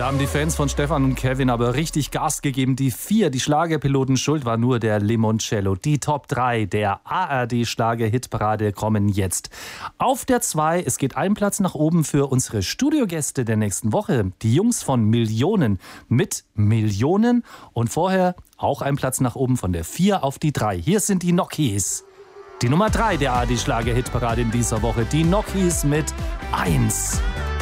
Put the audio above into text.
haben die Fans von Stefan und Kevin aber richtig Gas gegeben. Die 4, die Schlagerpiloten, schuld war nur der Limoncello. Die Top 3 der ARD-Schlager-Hitparade kommen jetzt. Auf der 2, es geht einen Platz nach oben für unsere Studiogäste der nächsten Woche. Die Jungs von Millionen mit Millionen. Und vorher auch ein Platz nach oben von der 4 auf die 3. Hier sind die Nockies. Die Nummer 3 der ARD-Schlager-Hitparade in dieser Woche. Die Nockies mit 1.